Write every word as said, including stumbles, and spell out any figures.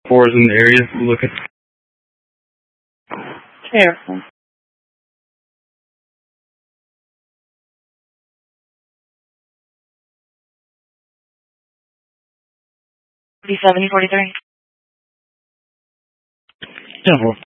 Four is in the area. Look at. Careful. B seventy forty-three. ten four.